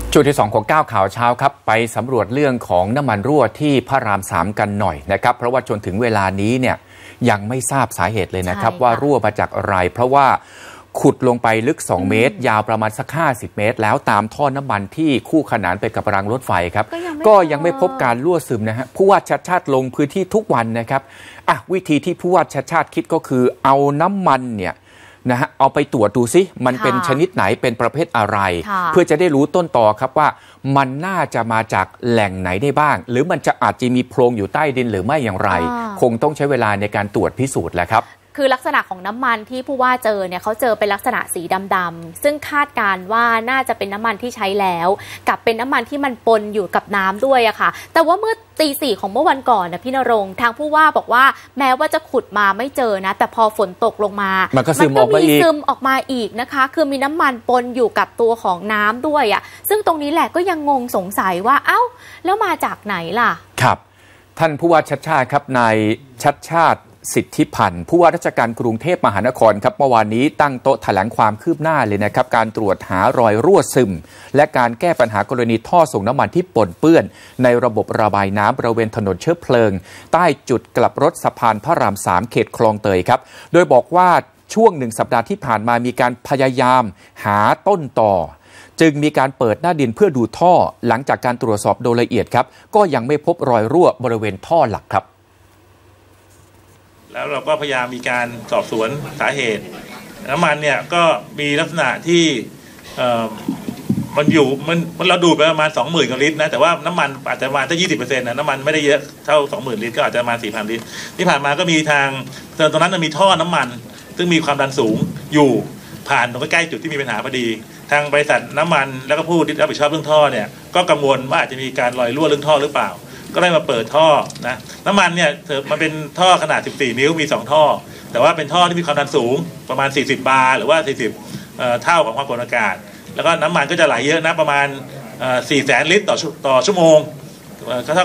จุดที่2ของ9ข่าวเช้าครับไปสำรวจเรื่องของน้ำมันรั่วที่พระราม3กันหน่อยนะครับเพราะว่าจนถึงเวลานี้เนี่ยยังไม่ทราบสาเหตุเลยนะครับว่ารั่วมาจากอะไรเพราะว่าขุดลงไปลึก2เมตรยาวประมาณสัก50เมตรแล้วตามท่อน้ำมันที่คู่ขนานไปกับรางรถไฟครับก็ยังไม่พบการรั่วซึมนะฮะผู้ว่าชัดชาติลงพื้นที่ทุกวันนะครับวิธีที่ผู้ว่าชัดชาติคิดก็คือเอาน้ำมันเนี่ยนะฮะเอาไปตรวจดูซิมันเป็นชนิดไหนเป็นประเภทอะไรเพื่อจะได้รู้ต้นตอครับว่ามันน่าจะมาจากแหล่งไหนได้บ้างหรือมันจะอาจจะมีโพรงอยู่ใต้ดินหรือไม่อย่างไรคงต้องใช้เวลาในการตรวจพิสูจน์แหละครับคือลักษณะของน้ำมันที่ผู้ว่าเจอเนี่ยเขาเจอเป็นลักษณะสีดำๆซึ่งคาดการว่าน่าจะเป็นน้ำมันที่ใช้แล้วกับเป็นน้ำมันที่มันปนอยู่กับน้ำด้วยอะค่ะแต่ว่าเมื่อตี 4ของเมื่อวันก่อนนะพี่ณรงค์ทางผู้ว่าบอกว่าแม้ว่าจะขุดมาไม่เจอนะแต่พอฝนตกลงมามันก็ซึมออกมาอีกนะคะคือมีน้ำมันปนอยู่กับตัวของน้ำด้วยอะซึ่งตรงนี้แหละก็ยังงงสงสัยว่าเอ้าแล้วมาจากไหนล่ะครับท่านผู้ว่าชัดชาติครับนายชัดชาติสิทธิพันธ์ผู้ว่าราชการกรุงเทพมหานครครับเมื่อวานนี้ตั้งโต๊ะแถลงความคืบหน้าเลยนะครับการตรวจหารอยรั่วซึมและการแก้ปัญหากรณีท่อส่งน้ำมันที่ปนเปื้อนในระบบระบายน้ำบริเวณถนนเชื้อเพลิงใต้จุดกลับรถสะพานพระราม3เขตคลองเตยครับโดยบอกว่าช่วง1 สัปดาห์ที่ผ่านมามีการพยายามหาต้นต่อจึงมีการเปิดหน้าดินเพื่อดูท่อหลังจากการตรวจสอบโดยละเอียดครับก็ยังไม่พบรอยรั่วบริเวณท่อหลักครับแล้วเราก็พยายามมีการสอบสวนสาเหตุน้ำมันเนี่ยก็มีลักษณะที่มันอยู่มันเราดูดไปประมาณ 20,000 กว่าลิตรนะแต่ว่าน้ำมันอาจจะมาแค่ 20% นะน้ำมันไม่ได้เยอะเท่า 20,000 ลิตรก็อาจจะมา 4,000 ลิตรที่ผ่านมาก็มีทางตรงนั้นมันมีท่อน้ำมันซึ่งมีความดันสูงอยู่ผ่านตรงใกล้ๆจุดที่มีปัญหาพอดีทางบริษัทน้ำมันแล้วก็ผู้ที่รับผิดชอบเรื่องท่อเนี่ยก็กังวลว่าอาจจะมีการลอยรั่วเรื่องท่อหรือเปล่าก็ได้มาเปิดท่อนะน้ำมันเนี่ยมันเป็นท่อขนาด14 นิ้วมี2ท่อแต่ว่าเป็นท่อที่มีความดันสูงประมาณ40 บาร์หรือว่า40เท่าของความกดอากาศแล้วก็น้ำมันก็จะไหลเยอะนะประมาณ400,000 ลิตรต่อชั่วโมง